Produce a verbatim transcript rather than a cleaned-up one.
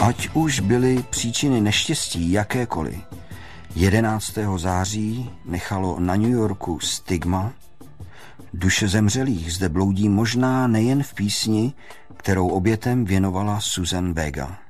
Ať už byly příčiny neštěstí jakékoliv, jedenáctého září nechalo na New Yorku stigma. Duše zemřelých zde bloudí možná nejen v písni, kterou obětem věnovala Suzanne Vega.